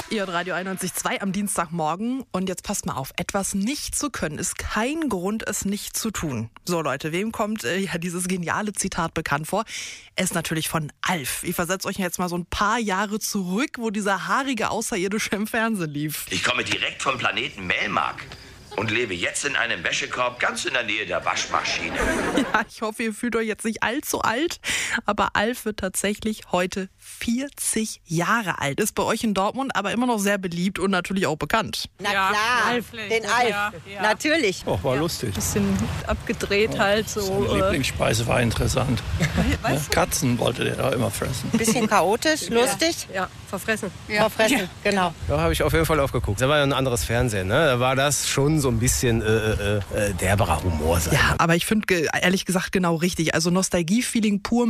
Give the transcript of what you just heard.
Ihr hört Radio 91.2 am Dienstagmorgen. Und jetzt passt mal auf, etwas nicht zu können ist kein Grund, es nicht zu tun. So Leute, wem kommt dieses geniale Zitat bekannt vor? Es ist natürlich von Alf. Ich versetze euch jetzt mal so ein paar Jahre zurück, wo dieser haarige Außerirdische im Fernsehen lief. Ich komme direkt vom Planeten Melmark und lebe jetzt in einem Wäschekorb ganz in der Nähe der Waschmaschine. Ja, ich hoffe, ihr fühlt euch jetzt nicht allzu alt, aber Alf wird tatsächlich heute 40 Jahre alt. Ist bei euch in Dortmund aber immer noch sehr beliebt und natürlich auch bekannt. Na klar, den Alf, Ja. natürlich. Auch war lustig. Bisschen abgedreht halt so. Seine Lieblingsspeise war interessant. Was? Katzen wollte der da immer fressen. Bisschen chaotisch, lustig. Ja, verfressen. Verfressen, genau. Da habe ich auf jeden Fall aufgeguckt. Da war ja ein anderes Fernsehen, ne? Da war das schon so ein bisschen derberer Humor. Ja, aber ich finde ehrlich gesagt genau richtig. Also Nostalgie-Feeling pur.